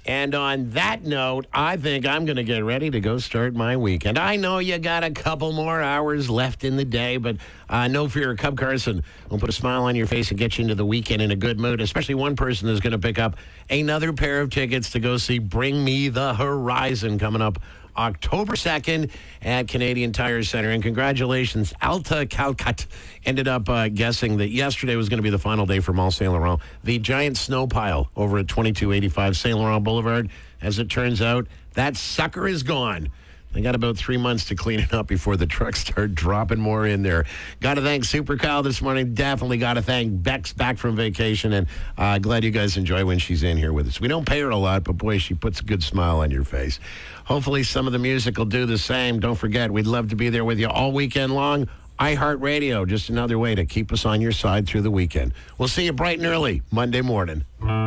And on that note, I think I'm going to get ready to go start my weekend. I know you got a couple more hours left in the day, but no fear, Cub Carson will put a smile on your face and get you into the weekend in a good mood, especially one person is going to pick up another pair of tickets to go see Bring Me the Horizon coming up October 2nd at Canadian Tire Center. And congratulations, Alta Calcut ended up guessing that yesterday was going to be the final day for Mall Saint Laurent. The giant snow pile over at 2285 Saint Laurent Boulevard, as it turns out, that sucker is gone. They got about 3 months to clean it up before the trucks start dropping more in there. Got to thank Super Kyle this morning. Definitely got to thank Bex back from vacation. And glad you guys enjoy when she's in here with us. We don't pay her a lot, but boy, she puts a good smile on your face. Hopefully some of the music will do the same. Don't forget, we'd love to be there with you all weekend long. iHeartRadio, just another way to keep us on your side through the weekend. We'll see you bright and early Monday morning.